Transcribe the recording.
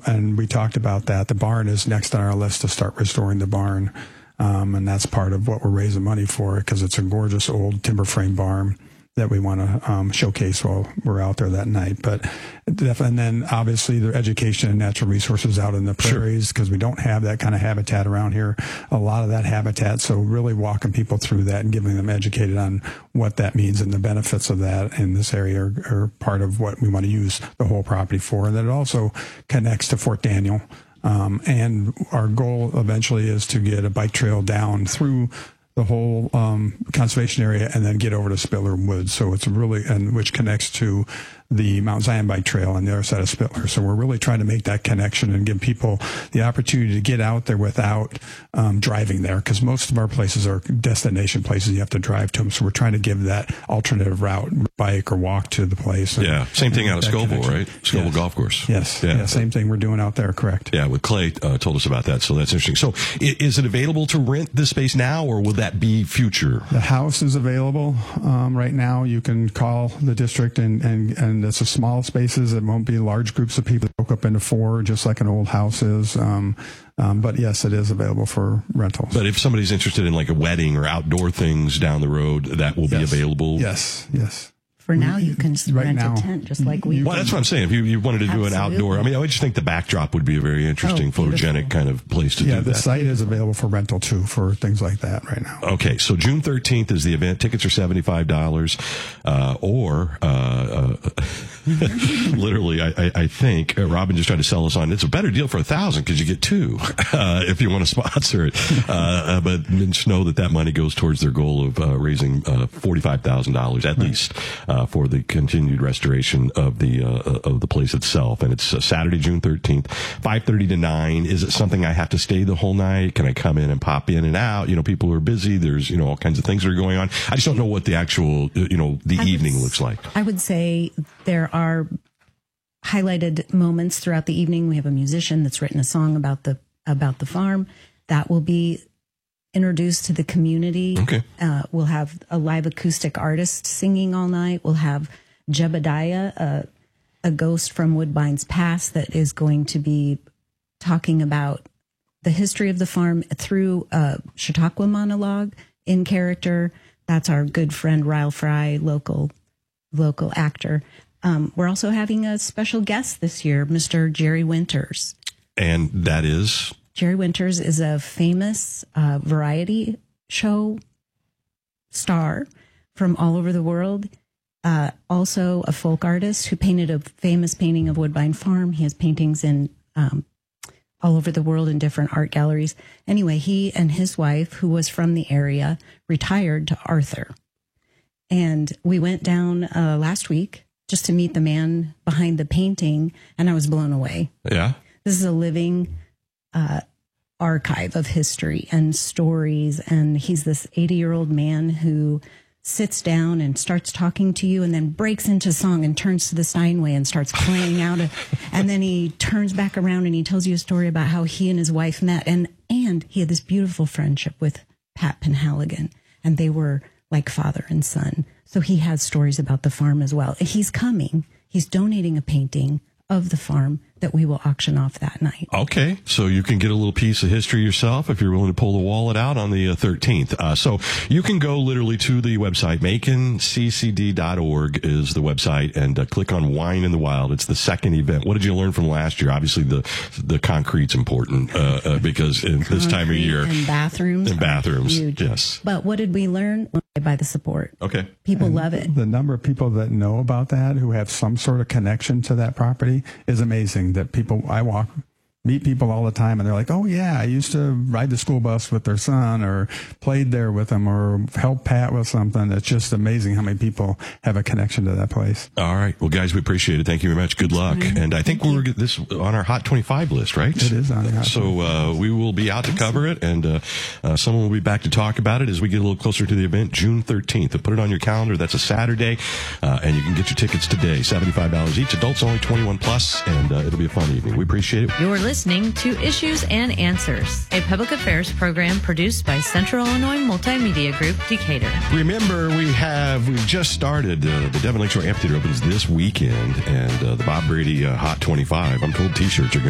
And we talked about that. The barn is next on our list to start restoring the barn. And that's part of what we're raising money for, because it's a gorgeous old timber frame barn that we want to showcase while we're out there that night. But and then obviously the education and natural resources out in the prairies, because we don't have that kind of habitat around here, a lot of that habitat. So really walking people through that and getting them educated on what that means and the benefits of that in this area are part of what we want to use the whole property for. And then it also connects to Fort Daniel. And our goal eventually is to get a bike trail down through the whole conservation area and then get over to Spiller Woods. So it's really, and which connects to the Mount Zion Bike Trail on the other side of Spiller. So we're really trying to make that connection and give people the opportunity to get out there without driving there, because most of our places are destination places you have to drive to them. So we're trying to give that alternative route, bike or walk to the place. And, same thing out at Scoville, right? Scoville Golf Course. Yes. Yeah, same thing we're doing out there, correct. Yeah, with Clay told us about that, so that's interesting. So is it available to rent this space now, or will that be future? The house is available right now. You can call the district, and it's a small spaces. It won't be large groups of people that broke up into 4, just like an old house is. But yes, it is available for rentals. But if somebody's interested in like a wedding or outdoor things down the road, that will be available? Yes. For now, you can rent a tent just like we. Well, that's what I'm saying. If you wanted to do an outdoor, I mean, I just think the backdrop would be a very interesting, photogenic kind of place to do that. Yeah, the site is available for rental too, for things like that right now. Okay, so June 13th is the event. Tickets are $75, or literally, I think Robin just tried to sell us on. It's a better deal for $1,000 because you get 2 if you want to sponsor it. But just know that money goes towards their goal of raising $45,000 at least. For the continued restoration of the place itself. And it's Saturday, June 13th, 5:30 to 9. Is it something I have to stay the whole night? Can I come in and pop in and out? You know, people are busy. There's, all kinds of things that are going on. I just don't know what the actual, the evening looks like. I would say there are highlighted moments throughout the evening. We have a musician that's written a song about the farm that will be introduced to the community. Okay. We'll have a live acoustic artist singing all night. We'll have Jebediah, a ghost from Woodbine's past, that is going to be talking about the history of the farm through a Chautauqua monologue in character. That's our good friend Ryle Fry, local actor. We're also having a special guest this year, Mr. Jerry Winters. And that is? Jerry Winters is a famous variety show star from all over the world. Also a folk artist who painted a famous painting of Woodbine Farm. He has paintings in all over the world in different art galleries. Anyway, he and his wife, who was from the area, retired to Arthur. And we went down last week just to meet the man behind the painting, and I was blown away. Yeah. This is a living archive of history and stories. And he's this 80-year-old man who sits down and starts talking to you and then breaks into song and turns to the Steinway and starts playing out. And then he turns back around and he tells you a story about how he and his wife met. And he had this beautiful friendship with Pat Penhaligon. And they were like father and son. So he has stories about the farm as well. He's coming. He's donating a painting of the farm that we will auction off that night. Okay. So you can get a little piece of history yourself if you're willing to pull the wallet out on the 13th. So you can go literally to the website. MaconCCD.org is the website, and click on Wine in the Wild. It's the second event. What did you learn from last year? Obviously the concrete's important, because in this time of year. And bathrooms. And bathrooms. Huge. Yes. But what did we learn? By the support. Okay. People love it. The number of people that know about that, who have some sort of connection to that property, is amazing. That meet people all the time, and they're like, oh yeah, I used to ride the school bus with their son, or played there with them, or helped Pat with something. It's just amazing how many people have a connection to that place. All right. Well, guys, we appreciate it. Thank you very much. Good luck. And I think we're this on our Hot 25 list, right? It is on the Hot 25. So we will be out to cover it, and someone will be back to talk about it as we get a little closer to the event, June 13th. Put it on your calendar. That's a Saturday, and you can get your tickets today. $75 each. Adults only 21 plus, and it'll be a fun evening. We appreciate it. You're listening to Issues and Answers, a public affairs program produced by Central Illinois Multimedia Group, Decatur. Remember, we've just started, the Devon Lakeshore Amphitheater opens this weekend, and the Bob Brady Hot 25, I'm told t-shirts are going